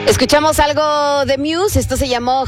Escuchamos algo de Muse, esto se llamó...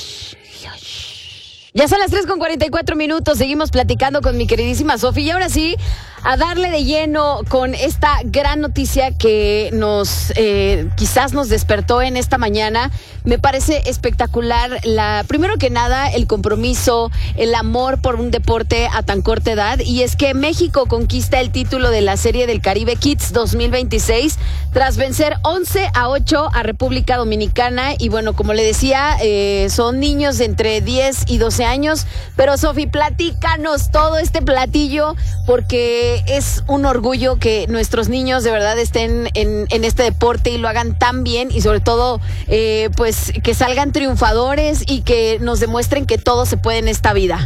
Ya son las 3:44, seguimos platicando con mi queridísima Sofi y ahora sí, a darle de lleno con esta gran noticia que nos quizás nos despertó en esta mañana. Me parece espectacular, primero que nada, el compromiso, el amor por un deporte a tan corta edad, y es que México conquista el título de la Serie del Caribe Kids 2026 tras vencer 11-8 a República Dominicana. Y bueno, como le decía, son niños de entre 10 y 12 años, pero Sofi, platícanos todo este platillo, porque es un orgullo que nuestros niños de verdad estén en este deporte y lo hagan tan bien, y sobre todo pues que salgan triunfadores y que nos demuestren que todo se puede en esta vida.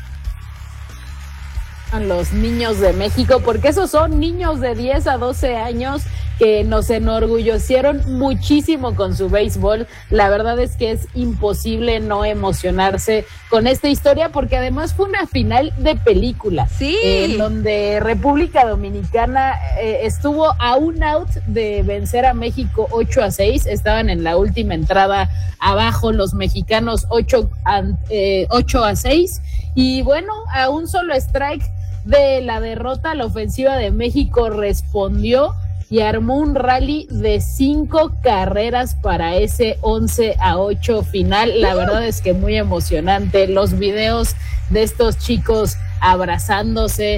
Los niños de México, porque esos son niños de 10 a 12 años que nos enorgullecieron muchísimo con su béisbol. La verdad es que es imposible no emocionarse con esta historia, porque además fue una final de película, sí, en donde República Dominicana estuvo a un out de vencer a México 8-6, estaban en la última entrada abajo los mexicanos 8-6, y bueno, a un solo strike de la derrota, la ofensiva de México respondió y armó un rally de 5 carreras para ese 11-8 final. La verdad es que muy emocionante, los videos de estos chicos abrazándose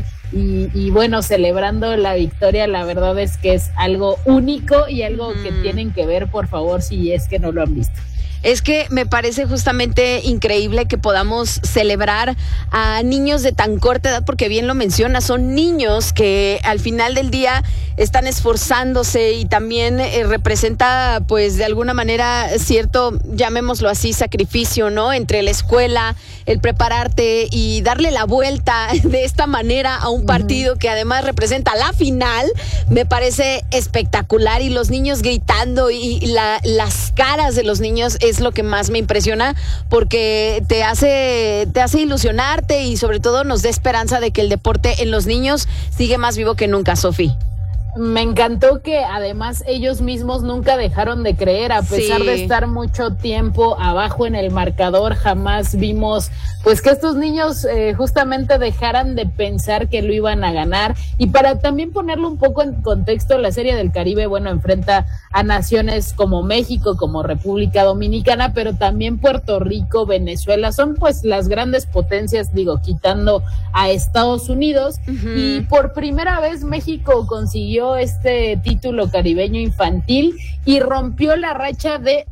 y bueno, celebrando la victoria. La verdad es que es algo único y algo que tienen que ver, por favor, si es que no lo han visto. Es que me parece justamente increíble que podamos celebrar a niños de tan corta edad, porque bien lo menciona, son niños que al final del día están esforzándose y también representa pues de alguna manera cierto, llamémoslo así, sacrificio, ¿no? Entre la escuela, el prepararte y darle la vuelta de esta manera a un partido que además representa la final, me parece espectacular, y los niños gritando y las caras de los niños es lo que más me impresiona, porque te hace ilusionarte y sobre todo nos da esperanza de que el deporte en los niños sigue más vivo que nunca, Sofi. Me encantó que además ellos mismos nunca dejaron de creer, a pesar de estar mucho tiempo abajo en el marcador. Jamás vimos pues que estos niños justamente dejaran de pensar que lo iban a ganar. Y para también ponerlo un poco en contexto, la Serie del Caribe, bueno, enfrenta a naciones como México, como República Dominicana, pero también Puerto Rico, Venezuela, son pues las grandes potencias, digo, quitando a Estados Unidos. Y por primera vez México consiguió este título caribeño infantil y rompió la racha de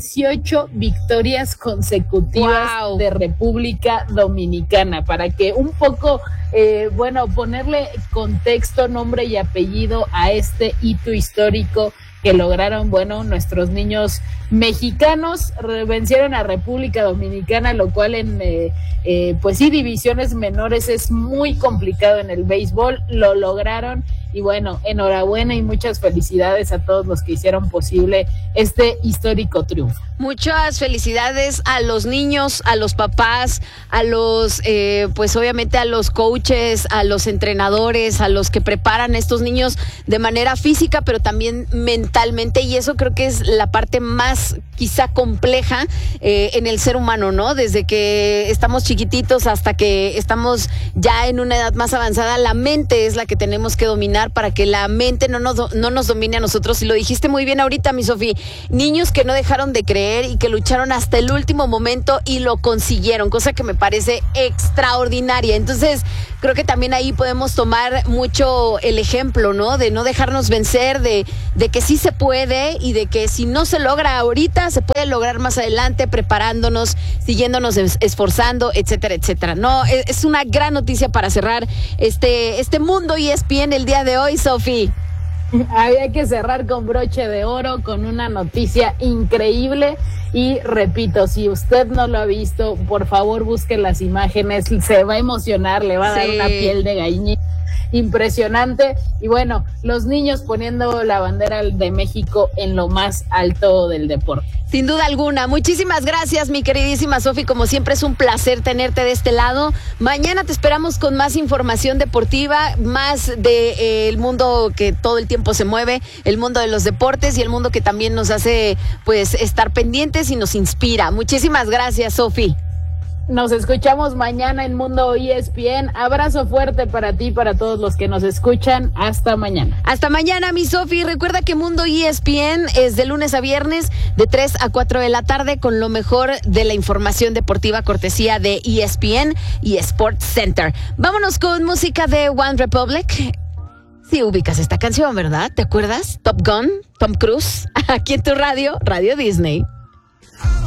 18 victorias consecutivas de República Dominicana, para que un poco, bueno, ponerle contexto, nombre y apellido a este hito histórico que lograron, bueno, nuestros niños mexicanos. Vencieron a República Dominicana, lo cual en, pues sí, divisiones menores es muy complicado en el béisbol. Lo lograron y bueno, enhorabuena y muchas felicidades a todos los que hicieron posible este histórico triunfo. Muchas felicidades a los niños, a los papás, a los, pues obviamente a los coaches, a los entrenadores, a los que preparan a estos niños de manera física, pero también mentalmente, y eso creo que es la parte más quizá compleja en el ser humano, ¿no? Desde que estamos chiquititos hasta que estamos ya en una edad más avanzada, la mente es la que tenemos que dominar para que la mente no nos domine a nosotros. Y lo dijiste muy bien ahorita, mi Sofi, niños que no dejaron de creer y que lucharon hasta el último momento y lo consiguieron, cosa que me parece extraordinaria. Entonces, creo que también ahí podemos tomar mucho el ejemplo, ¿no? De no dejarnos vencer, de que sí se puede, y de que si no se logra ahorita, se puede lograr más adelante, preparándonos, siguiéndonos esforzando, etcétera, etcétera. No, es una gran noticia para cerrar este mundo ESPN el día de hoy, Sofi. Había que cerrar con broche de oro, con una noticia increíble. Y repito, si usted no lo ha visto, por favor busque las imágenes, se va a emocionar, le va a dar una piel de gallina. impresionante. Y bueno, los niños poniendo la bandera de México en lo más alto del deporte. Sin duda alguna. Muchísimas gracias, mi queridísima Sofi. Como siempre, es un placer tenerte de este lado. Mañana te esperamos con más información deportiva, más del mundo que todo el tiempo se mueve, el mundo de los deportes y el mundo que también nos hace pues estar pendientes y nos inspira. Muchísimas gracias, Sofi. Nos escuchamos mañana en Mundo ESPN. Abrazo fuerte para ti y para todos los que nos escuchan. Hasta mañana. Hasta mañana, mi Sofi. Recuerda que Mundo ESPN es de lunes a viernes de 3 a 4 de la tarde con lo mejor de la información deportiva cortesía de ESPN y Sports Center. Vámonos con música de One Republic. Sí ubicas esta canción, ¿verdad? ¿Te acuerdas? Top Gun, Tom Cruise, aquí en tu radio, Radio Disney.